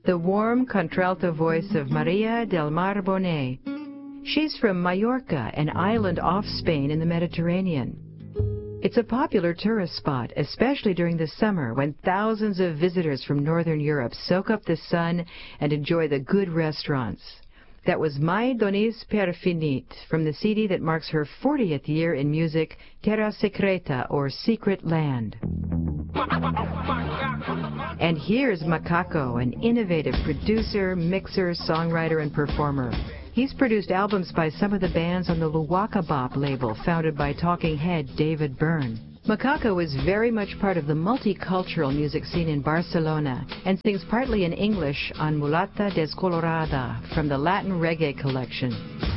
the warm contralto voice of Maria del Mar Bonet. She's from Mallorca, an island off Spain in the Mediterranean. It's a popular tourist spot, especially during the summer when thousands of visitors from Northern Europe soak up the sun and enjoy the good restaurants. That was Mai Donis per Finit from the CD that marks her 40th year in music, Terra Secreta, or Secret Land. And here's Macaco, an innovative producer, mixer, songwriter, and performer. He's produced albums by some of the bands on the Luwaka Bop label, founded by talking head David Byrne. Macaco is very much part of the multicultural music scene in Barcelona and sings partly in English on Mulata Descolorada from the Latin Reggae collection.